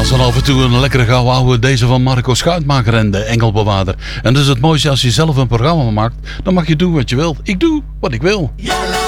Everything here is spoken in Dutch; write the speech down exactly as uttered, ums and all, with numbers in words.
Ja, zo af en toe een lekkere gouden ouwe, deze van Marco Schuitmaker en de Engelbewaarder. En dus het mooiste, als je zelf een programma maakt, dan mag je doen wat je wilt. Ik doe wat ik wil. Ja,